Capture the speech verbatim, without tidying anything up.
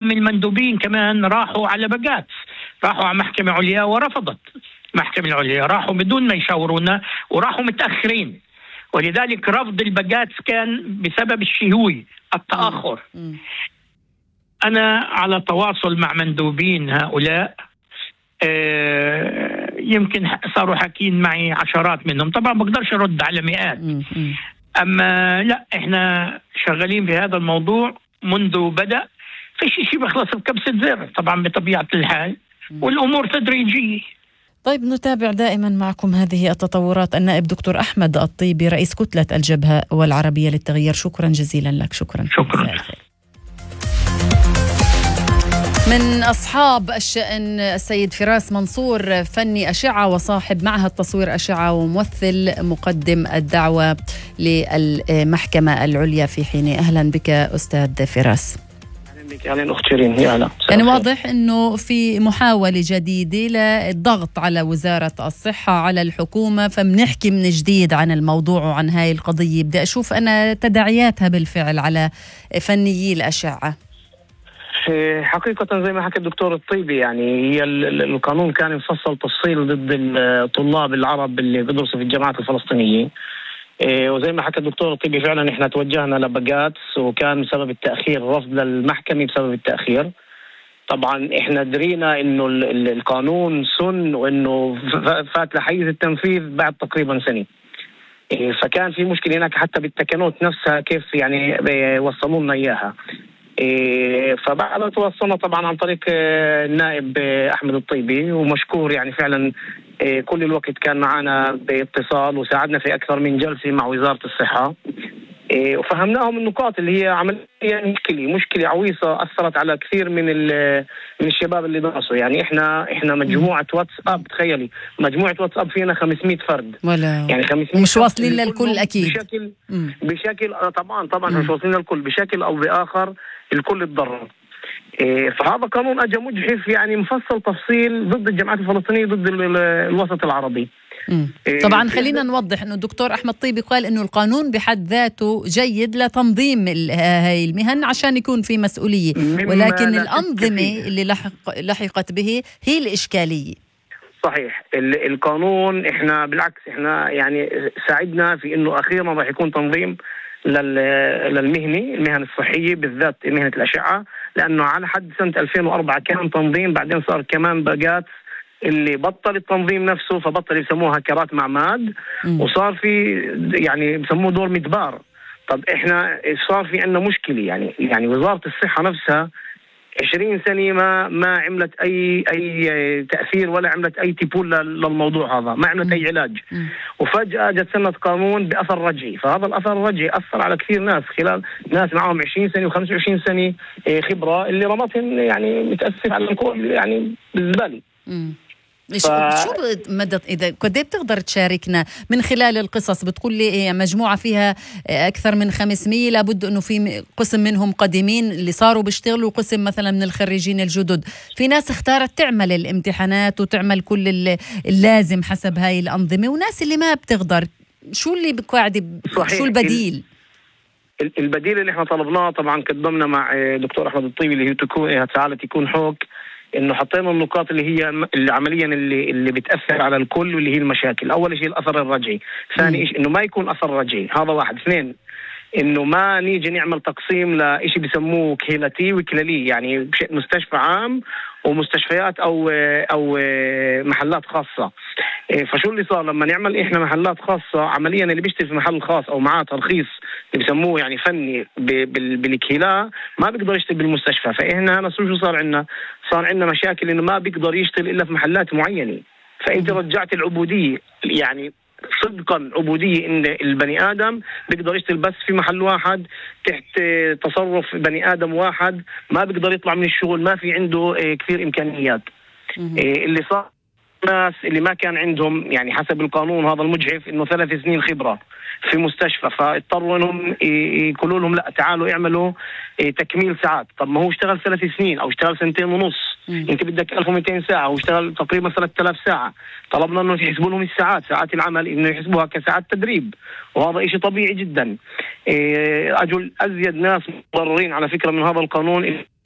من المندوبين كمان راحوا على بقات، راحوا على محكمة عليا ورفضت محكمة العليا، راحوا بدون ما يشاورونا وراحوا متأخرين. ولذلك رفض البقات كان بسبب الشهوي التأخر. م. أنا على تواصل مع مندوبين هؤلاء، آه يمكن صاروا حاكين معي عشرات منهم، طبعا بقدرش أرد على مئات. م. م. أما لا، إحنا شغالين في هذا الموضوع منذ بدأ، فيش شيء بخلص بكبسة زر طبعا بطبيعة الحال، والأمور تدريجية. طيب نتابع دائما معكم هذه التطورات. النائب دكتور أحمد الطيبي رئيس كتلة الجبهة والعربية للتغيير، شكرا جزيلا لك. شكرا شكرا. من أصحاب الشأن السيد فراس منصور، فني أشعة وصاحب معهد تصوير أشعة وممثل مقدم الدعوة للمحكمة العليا في حين. أهلا بك أستاذ فراس. أهلا أخت شيرين. يعني واضح أنه في محاولة جديدة للضغط على وزارة الصحة على الحكومة، فبنحكي من جديد عن الموضوع وعن هاي القضية. بدي أشوف أنا تداعياتها بالفعل على فنيي الأشعة. حقيقة زي ما حكى الدكتور الطيبي، يعني هي القانون كان يفصل تفصيل ضد الطلاب العرب اللي بيدرسوا في الجامعات الفلسطينية، وزي ما حكى الدكتور الطيبي فعلا احنا توجهنا لبقاتس، وكان بسبب التأخير رفض للمحكمة بسبب التأخير. طبعا احنا درينا انه القانون سن وانه فات لحيز التنفيذ بعد تقريبا سنة، فكان في مشكلة هناك حتى بالتكنوت نفسها كيف يعني وصلوا لنا اياها. فبعد توصلنا طبعا عن طريق النائب أحمد الطيبي، ومشكور يعني فعلا كل الوقت كان معنا باتصال وساعدنا في أكثر من جلسة مع وزارة الصحة، وفهمناهم النقاط اللي هي عملية مشكلة مشكلة عويصة أثرت على كثير من من الشباب اللي درسوا. يعني إحنا إحنا مجموعة واتساب، تخيلي مجموعة واتساب فينا خمسمائة فرد، ولا يعني خمسمائة مش واصلين للكل أكيد بشكل مم. بشكل طبعا طبعا مش واصلين للكل بشكل أو بآخر، الكل اتضرر. إيه فهذا قانون أجا مجحف، يعني مفصل تفصيل ضد الجامعات الفلسطينية ضد الوسط العربي. إيه طبعا خلينا نوضح أنه الدكتور أحمد طيبي قال أنه القانون بحد ذاته جيد لتنظيم هاي المهن عشان يكون في مسؤولية، ولكن الأنظمة اللي لحق لحقت به هي الإشكالية. صحيح. القانون احنا بالعكس احنا يعني ساعدنا في انه اخيرا راح يكون تنظيم للمهنة المهن الصحية بالذات مهنة الأشعة، لأنه على حد سنة ألفين وأربعة كان تنظيم، بعدين صار كمان بقات اللي بطل التنظيم نفسه، فبطل يسموها كرات معماد، وصار في يعني بسموه دور مدبار. طب احنا صار في عندنا مشكلة، يعني يعني وزارة الصحة نفسها عشرين سنة ما ما عملت أي أي تأثير ولا عملت أي تيبول للموضوع هذا، ما عملت أي علاج. وفجأة جت سنة قانون بأثر رجعي، فهذا الأثر الرجعي أثر على كثير ناس، خلال ناس معهم عشرين سنة وخمسة وعشرين سنة خبرة اللي رمتهم يعني متأسف على الكل يعني بالزبالة. ف... شو مدى إذا كنت بتقدر تشاركنا من خلال القصص؟ بتقول لي هي مجموعة فيها أكثر من خمسمية، لابد أنه في قسم منهم قديمين اللي صاروا بيشتغلوا، وقسم مثلا من الخريجين الجدد. في ناس اختارت تعمل الامتحانات وتعمل كل اللازم حسب هاي الأنظمة، وناس اللي ما بتقدر. شو اللي بقاعد شو البديل؟ البديل اللي احنا طلبناه طبعا قدمنا مع دكتور أحمد الطيبي اللي هي تكون تعالى تكون حوك، انه حطينا النقاط اللي هي اللي عمليا اللي اللي بتاثر على الكل، واللي هي المشاكل. اول شيء الاثر الرجعي، ثاني شيء انه ما يكون اثر رجعي، هذا واحد. اثنين انه ما نيجي نعمل تقسيم لشيء بيسموه كهيلتي وكلالي، يعني مستشفى عام ومستشفيات او او محلات خاصه. فشو اللي صار لما نعمل احنا محلات خاصه؟ عمليا اللي بيشتري في محل خاص او معاه ترخيص اللي بسموه يعني فني بالكيلا ما بيقدر يشتري بالمستشفى. فاحنا هنا شو صار عندنا؟ صار عندنا مشاكل انه ما بيقدر يشتري الا في محلات معينه. فانت رجعت العبوديه، يعني صدقا عبودية إن البني آدم بيقدر يشتغل بس في محل واحد تحت تصرف بني آدم واحد، ما بيقدر يطلع من الشغل، ما في عنده كثير إمكانيات. اللي صار ناس اللي ما كان عندهم يعني حسب القانون هذا المجحف إنه ثلاث سنين خبرة في مستشفى، فاضطروا إنهم يقولوا لهم لا تعالوا اعملوا تكميل ساعات. طب ما هو اشتغل ثلاث سنين أو اشتغل سنتين ونص، انت بدك ألف ومئتين ساعة واشتغل تقريبا ثلاثة آلاف ساعة. طلبنا انه يحسبوا لهم الساعات ساعات العمل انه يحسبوها كساعات تدريب، وهذا إشي طبيعي جدا. اجل ازيد ناس مضررين على فكرة من هذا القانون